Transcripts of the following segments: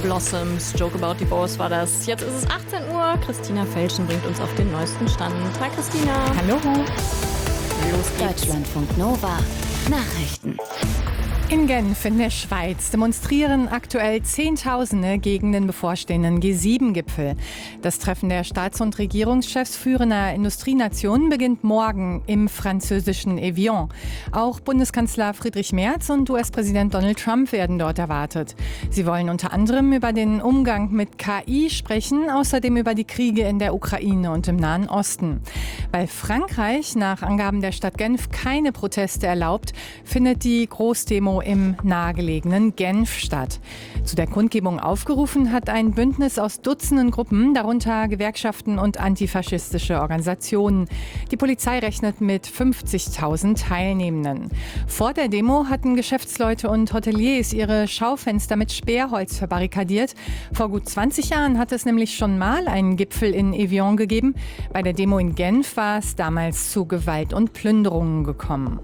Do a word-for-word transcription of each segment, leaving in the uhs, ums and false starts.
Blossoms, Joke About Divorce war das. Jetzt ist es achtzehn Uhr. Christina Felschen bringt uns auf den neuesten Stand. Hi Christina. Hallo. Los geht's. Deutschlandfunk Nova Nachrichten. In Genf in der Schweiz demonstrieren aktuell Zehntausende gegen den bevorstehenden G sieben Gipfel. Das Treffen der Staats- und Regierungschefs führender Industrienationen beginnt morgen im französischen Evian. Auch Bundeskanzler Friedrich Merz und U S-Präsident Donald Trump werden dort erwartet. Sie wollen unter anderem über den Umgang mit K I sprechen, außerdem über die Kriege in der Ukraine und im Nahen Osten. Weil Frankreich nach Angaben der Stadt Genf keine Proteste erlaubt, findet die Großdemo im nahegelegenen Genf statt. Zu der Kundgebung aufgerufen hat ein Bündnis aus Dutzenden Gruppen, darunter Gewerkschaften und antifaschistische Organisationen. Die Polizei rechnet mit fünfzigtausend Teilnehmenden. Vor der Demo hatten Geschäftsleute und Hoteliers ihre Schaufenster mit Sperrholz verbarrikadiert. Vor gut zwanzig Jahren hat es nämlich schon mal einen Gipfel in Evian gegeben. Bei der Demo in Genf war es damals zu Gewalt und Plünderungen gekommen.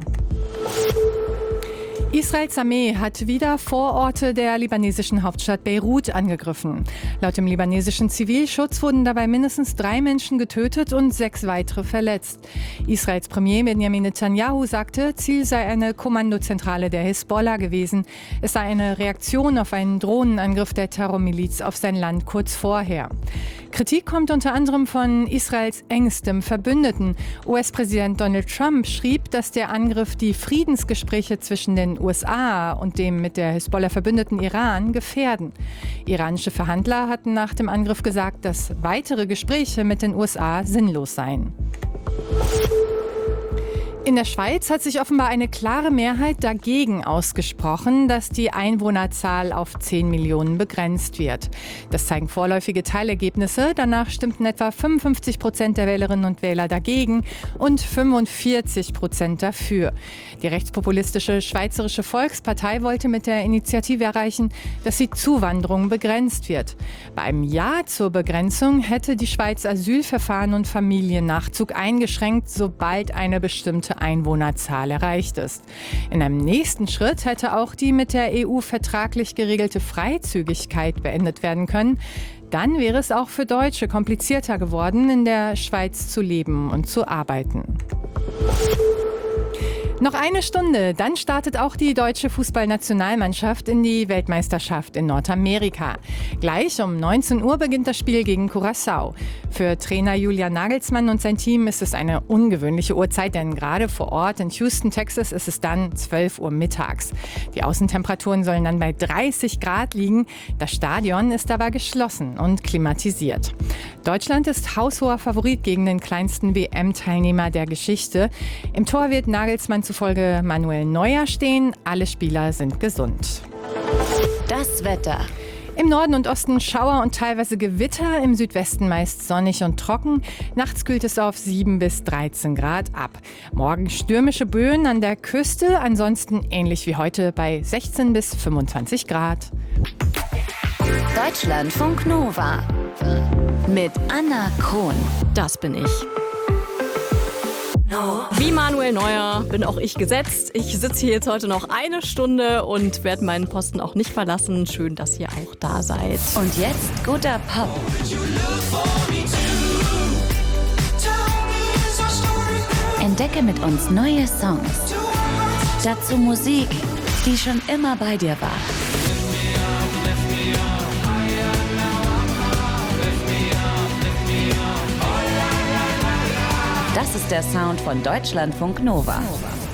Israels Armee hat wieder Vororte der libanesischen Hauptstadt Beirut angegriffen. Laut dem libanesischen Zivilschutz wurden dabei mindestens drei Menschen getötet und sechs weitere verletzt. Israels Premier Benjamin Netanyahu sagte, Ziel sei eine Kommandozentrale der Hisbollah gewesen. Es sei eine Reaktion auf einen Drohnenangriff der Terrormiliz auf sein Land kurz vorher. Kritik kommt unter anderem von Israels engstem Verbündeten. U S-Präsident Donald Trump schrieb, dass der Angriff die Friedensgespräche zwischen den U S A und dem mit der Hisbollah verbündeten Iran gefährden. Iranische Verhandler hatten nach dem Angriff gesagt, dass weitere Gespräche mit den U S A sinnlos seien. In der Schweiz hat sich offenbar eine klare Mehrheit dagegen ausgesprochen, dass die Einwohnerzahl auf zehn Millionen begrenzt wird. Das zeigen vorläufige Teilergebnisse. Danach stimmten etwa fünfundfünfzig Prozent der Wählerinnen und Wähler dagegen und fünfundvierzig Prozent dafür. Die rechtspopulistische Schweizerische Volkspartei wollte mit der Initiative erreichen, dass die Zuwanderung begrenzt wird. Bei einem Ja zur Begrenzung hätte die Schweiz Asylverfahren und Familiennachzug eingeschränkt, sobald eine bestimmte Einwohnerzahl erreicht ist. In einem nächsten Schritt hätte auch die mit der E U vertraglich geregelte Freizügigkeit beendet werden können. Dann wäre es auch für Deutsche komplizierter geworden, in der Schweiz zu leben und zu arbeiten. Noch eine Stunde, dann startet auch die deutsche Fußballnationalmannschaft in die Weltmeisterschaft in Nordamerika. Gleich um neunzehn Uhr beginnt das Spiel gegen Curaçao. Für Trainer Julian Nagelsmann und sein Team ist es eine ungewöhnliche Uhrzeit, denn gerade vor Ort in Houston, Texas, ist es dann zwölf Uhr mittags. Die Außentemperaturen sollen dann bei dreißig Grad liegen. Das Stadion ist aber geschlossen und klimatisiert. Deutschland ist haushoher Favorit gegen den kleinsten W M-Teilnehmer der Geschichte. Im Tor wird Nagelsmann zufolge Manuel Neuer stehen. Alle Spieler sind gesund. Das Wetter. Im Norden und Osten Schauer und teilweise Gewitter, im Südwesten meist sonnig und trocken. Nachts kühlt es auf sieben bis dreizehn Grad ab. Morgen stürmische Böen an der Küste, ansonsten ähnlich wie heute bei sechzehn bis fünfundzwanzig Grad. Deutschlandfunk Nova mit Anna Krohn. Das bin ich. Wie Manuel Neuer bin auch ich gesetzt. Ich sitze hier jetzt heute noch eine Stunde und werde meinen Posten auch nicht verlassen. Schön, dass ihr auch da seid. Und jetzt guter Pop. Entdecke mit uns neue Songs. Dazu Musik, die schon immer bei dir war. Das ist der Sound von Deutschlandfunk Nova.